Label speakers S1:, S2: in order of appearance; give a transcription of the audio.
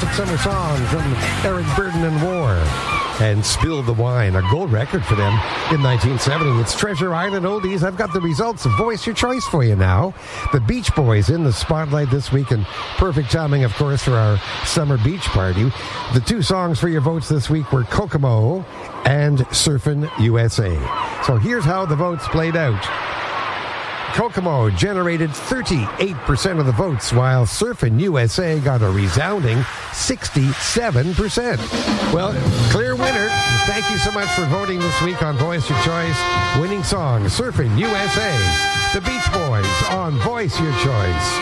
S1: classic summer song from Eric Burdon and War. And Spill the Wine, a gold record for them in 1970. It's Treasure Island Oldies. I've got the results of Voice Your Choice for you now. The Beach Boys in the spotlight this week, and perfect timing, of course, for our summer beach party. The two songs for your votes this week were Kokomo and Surfin' USA. So here's how the votes played out. Kokomo generated 38% of the votes, while Surfin' USA got a resounding 67%. Well, clear winner. Thank you so much for voting this week on Voice Your Choice. Winning song, Surfin' USA. The Beach Boys on Voice Your Choice.